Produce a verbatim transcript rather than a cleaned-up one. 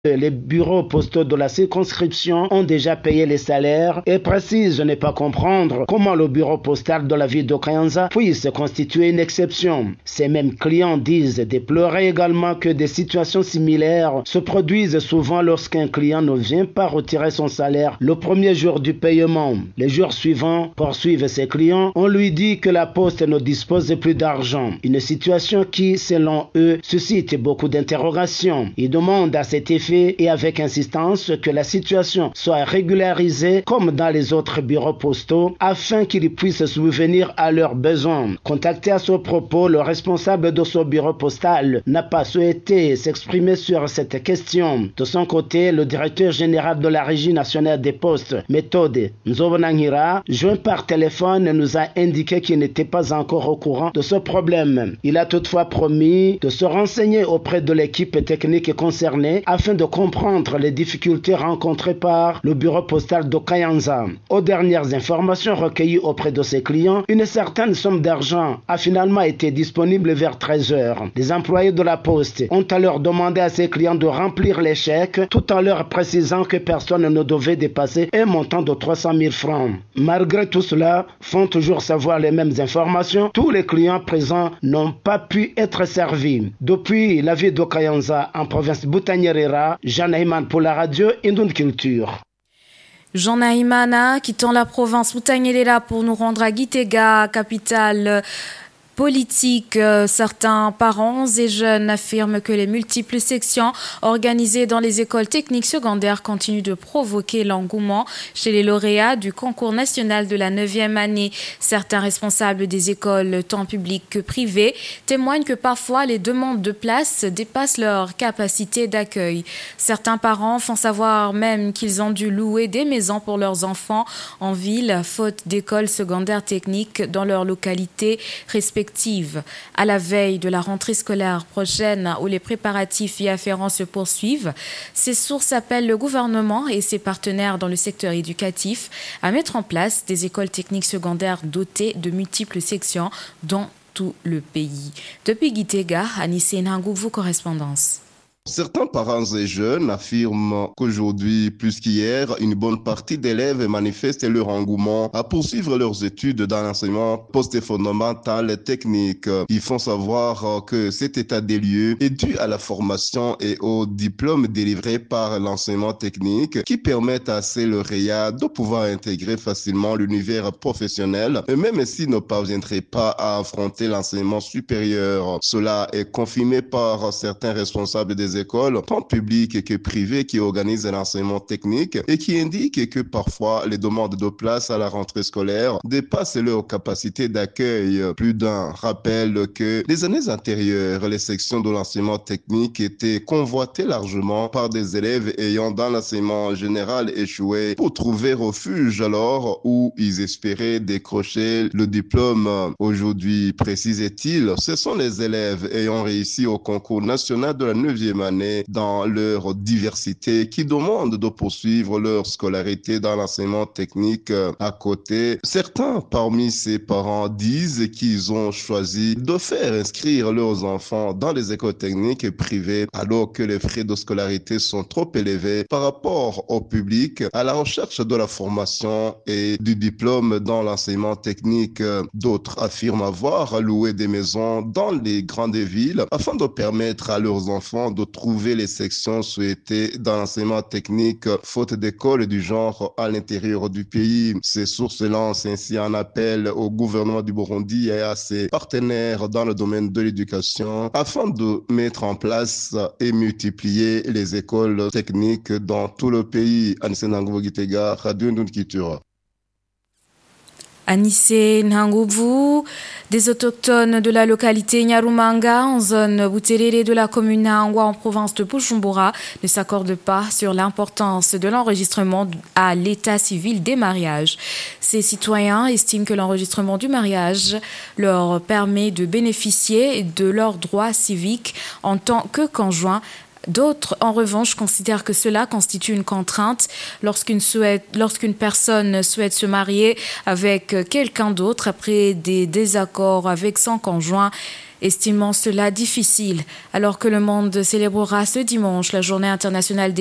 Les bureaux postaux de la circonscription ont déjà payé les salaires et précise ne pas comprendre comment le bureau postal de la ville de Kayanza puisse constituer une exception. Ces mêmes clients disent déplorer également que des situations similaires se produisent souvent lorsqu'un client ne vient pas retirer son salaire le premier jour du paiement. Les jours suivants, poursuivent ses clients, on lui dit que la poste ne dispose plus d'argent. Une situation qui, selon eux, suscite beaucoup d'interrogations. Ils demandent à cet effet et avec insistance que la situation soit régularisée comme dans les autres bureaux postaux afin qu'ils puissent subvenir à leurs besoins. Contacté à ce propos, le responsable de ce bureau postal n'a pas souhaité s'exprimer sur cette question. De son côté, le directeur général de la Régie nationale des postes, Méthode Nzobonangira, joint par téléphone, nous a indiqué qu'il n'était pas encore au courant de ce problème. Il a toutefois promis de se renseigner auprès de l'équipe technique concernée afin de de comprendre les difficultés rencontrées par le bureau postal de Kayanza. Aux dernières informations recueillies auprès de ses clients, une certaine somme d'argent a finalement été disponible vers treize heures. Les employés de la poste ont alors demandé à ses clients de remplir les chèques tout en leur précisant que personne ne devait dépasser un montant de trois cent mille francs. Malgré tout cela, font toujours savoir les mêmes informations, tous les clients présents n'ont pas pu être servis. Depuis la ville de Kayanza en province Butanyerera, Jean Naïman pour la radio Indonde Culture. Jean Naïmana quittant la province Butanyerera pour nous rendre à Gitega, capitale politique. Certains parents et jeunes affirment que les multiples sections organisées dans les écoles techniques secondaires continuent de provoquer l'engouement chez les lauréats du concours national de la neuvième année. Certains responsables des écoles, tant publiques que privées, témoignent que parfois les demandes de place dépassent leur capacité d'accueil. Certains parents font savoir même qu'ils ont dû louer des maisons pour leurs enfants en ville, faute d'écoles secondaires techniques dans leur localité respective. À la veille de la rentrée scolaire prochaine où les préparatifs y afférents se poursuivent, ces sources appellent le gouvernement et ses partenaires dans le secteur éducatif à mettre en place des écoles techniques secondaires dotées de multiples sections dans tout le pays. Depuis Gitega, Anissé Nhangouvu, correspondance. Certains parents et jeunes affirment qu'aujourd'hui, plus qu'hier, une bonne partie d'élèves manifestent leur engouement à poursuivre leurs études dans l'enseignement post-fondamental et technique. Ils font savoir que cet état des lieux est dû à la formation et aux diplômes délivrés par l'enseignement technique qui permettent à ces lauréats de pouvoir intégrer facilement l'univers professionnel, même s'ils ne parviendraient pas à affronter l'enseignement supérieur. Cela est confirmé par certains responsables des écoles, tant publiques que privées, qui organisent l'enseignement technique et qui indiquent que parfois les demandes de place à la rentrée scolaire dépassent leur capacité d'accueil. Plus d'un rappelle que les années antérieures, les sections de l'enseignement technique étaient convoitées largement par des élèves ayant dans l'enseignement général échoué pour trouver refuge alors où ils espéraient décrocher le diplôme. Aujourd'hui, précisait-il, ce sont les élèves ayant réussi au concours national de la neuvième année dans leur diversité qui demandent de poursuivre leur scolarité dans l'enseignement technique à côté. Certains parmi ces parents disent qu'ils ont choisi de faire inscrire leurs enfants dans les écoles techniques privées alors que les frais de scolarité sont trop élevés par rapport au public à la recherche de la formation et du diplôme dans l'enseignement technique. D'autres affirment avoir loué des maisons dans les grandes villes afin de permettre à leurs enfants de trouver les sections souhaitées dans l'enseignement technique, faute d'écoles du genre à l'intérieur du pays. Ces sources lancent ainsi un appel au gouvernement du Burundi et à ses partenaires dans le domaine de l'éducation afin de mettre en place et multiplier les écoles techniques dans tout le pays. Anissé Nhangouvu, Gitega, Radio Indonde Culture. Anissé Nhangouvu, des autochtones de la localité Nyarumanga en zone Buterere de la commune Nahangwa en province de Bujumbura ne s'accordent pas sur l'importance de l'enregistrement à l'état civil des mariages. Ces citoyens estiment que l'enregistrement du mariage leur permet de bénéficier de leurs droits civiques en tant que conjoints. D'autres, en revanche, considèrent que cela constitue une contrainte lorsqu'une, souhaite, lorsqu'une personne souhaite se marier avec quelqu'un d'autre après des désaccords avec son conjoint. estimant cela difficile alors que le monde célébrera ce dimanche la journée internationale des